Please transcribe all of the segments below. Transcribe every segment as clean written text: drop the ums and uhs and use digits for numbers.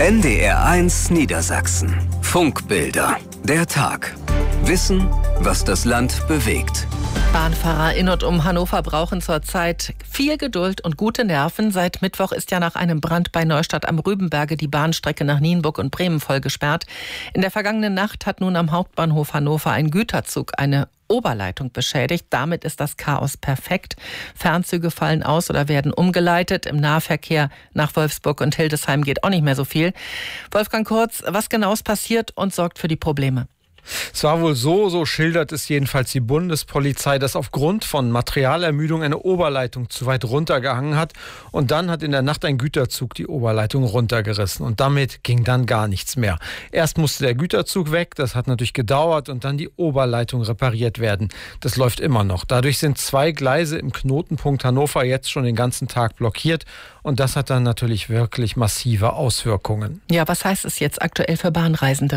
NDR1 Niedersachsen. Funkbilder. Der Tag. Wissen, was das Land bewegt. Bahnfahrer in und um Hannover brauchen zurzeit viel Geduld und gute Nerven. Seit Mittwoch ist ja nach einem Brand bei Neustadt am Rübenberge die Bahnstrecke nach Nienburg und Bremen voll gesperrt. In der vergangenen Nacht hat nun am Hauptbahnhof Hannover ein Güterzug eine Oberleitung beschädigt. Damit ist das Chaos perfekt. Fernzüge fallen aus oder werden umgeleitet. Im Nahverkehr nach Wolfsburg und Hildesheim geht auch nicht mehr so viel. Wolfgang Kurz, was genau ist passiert und sorgt für die Probleme? Es war wohl so schildert es jedenfalls die Bundespolizei, dass aufgrund von Materialermüdung eine Oberleitung zu weit runtergehangen hat. Und dann hat in der Nacht ein Güterzug die Oberleitung runtergerissen. Und damit ging dann gar nichts mehr. Erst musste der Güterzug weg, das hat natürlich gedauert, und dann die Oberleitung repariert werden. Das läuft immer noch. Dadurch sind 2 Gleise im Knotenpunkt Hannover jetzt schon den ganzen Tag blockiert. Und das hat dann natürlich wirklich massive Auswirkungen. Ja, was heißt es jetzt aktuell für Bahnreisende?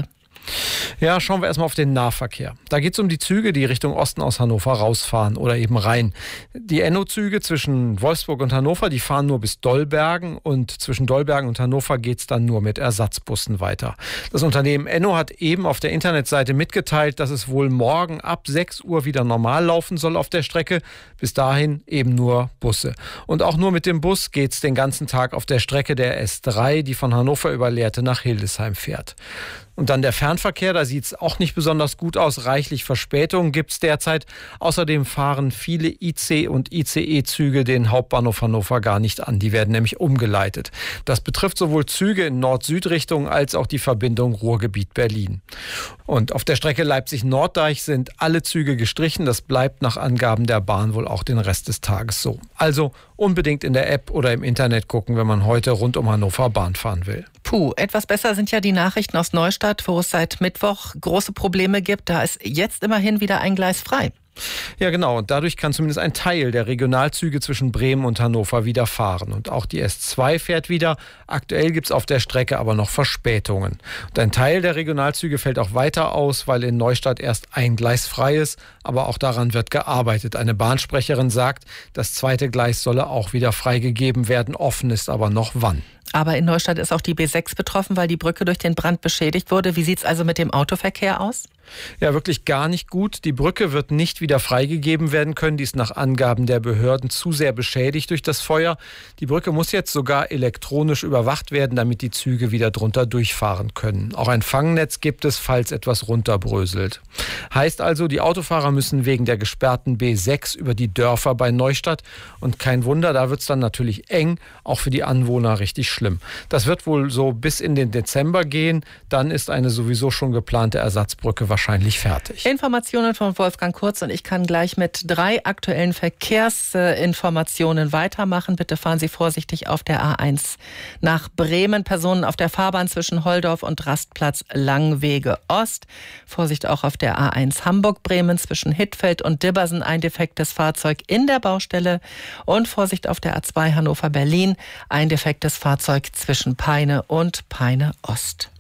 Ja, schauen wir erstmal auf den Nahverkehr. Da geht es um die Züge, die Richtung Osten aus Hannover rausfahren oder eben rein. Die Enno-Züge zwischen Wolfsburg und Hannover, die fahren nur bis Dollbergen, und zwischen Dollbergen und Hannover geht es dann nur mit Ersatzbussen weiter. Das Unternehmen Enno hat eben auf der Internetseite mitgeteilt, dass es wohl morgen ab 6 Uhr wieder normal laufen soll auf der Strecke. Bis dahin eben nur Busse. Und auch nur mit dem Bus geht es den ganzen Tag auf der Strecke der S3, die von Hannover über Lehrte nach Hildesheim fährt. Und dann der Fernverkehr, da sieht es auch nicht besonders gut aus. Reichlich Verspätungen gibt es derzeit. Außerdem fahren viele IC- und ICE-Züge den Hauptbahnhof Hannover gar nicht an. Die werden nämlich umgeleitet. Das betrifft sowohl Züge in Nord-Süd-Richtung als auch die Verbindung Ruhrgebiet-Berlin. Und auf der Strecke Leipzig-Norddeich sind alle Züge gestrichen. Das bleibt nach Angaben der Bahn wohl auch den Rest des Tages so. Also unbedingt in der App oder im Internet gucken, wenn man heute rund um Hannover Bahn fahren will. Puh, etwas besser sind ja die Nachrichten aus Neustadt, wo es seit Mittwoch große Probleme gibt. Da ist jetzt immerhin wieder ein Gleis frei. Ja, genau. Und dadurch kann zumindest ein Teil der Regionalzüge zwischen Bremen und Hannover wieder fahren. Und auch die S2 fährt wieder. Aktuell gibt es auf der Strecke aber noch Verspätungen. Und ein Teil der Regionalzüge fällt auch weiter aus, weil in Neustadt erst ein Gleis frei ist. Aber auch daran wird gearbeitet. Eine Bahnsprecherin sagt, das zweite Gleis solle auch wieder freigegeben werden. Offen ist aber noch wann. Aber in Neustadt ist auch die B6 betroffen, weil die Brücke durch den Brand beschädigt wurde. Wie sieht es also mit dem Autoverkehr aus? Ja, wirklich gar nicht gut. Die Brücke wird nicht wieder freigegeben werden können. Die ist nach Angaben der Behörden zu sehr beschädigt durch das Feuer. Die Brücke muss jetzt sogar elektronisch überwacht werden, damit die Züge wieder drunter durchfahren können. Auch ein Fangnetz gibt es, falls etwas runterbröselt. Heißt also, die Autofahrer müssen wegen der gesperrten B6 über die Dörfer bei Neustadt. Und kein Wunder, da wird es dann natürlich eng, auch für die Anwohner richtig schlimm. Das wird wohl so bis in den Dezember gehen. Dann ist eine sowieso schon geplante Ersatzbrücke wahrscheinlich fertig. Informationen von Wolfgang Kurz, und ich kann gleich mit 3 aktuellen Verkehrsinformationen weitermachen. Bitte fahren Sie vorsichtig auf der A1 nach Bremen. Personen auf der Fahrbahn zwischen Holdorf und Rastplatz Langwege Ost. Vorsicht auch auf der A1 Hamburg-Bremen zwischen Hittfeld und Dibbersen. Ein defektes Fahrzeug in der Baustelle. Und Vorsicht auf der A2 Hannover-Berlin. Ein defektes Fahrzeug zwischen Peine und Peine Ost.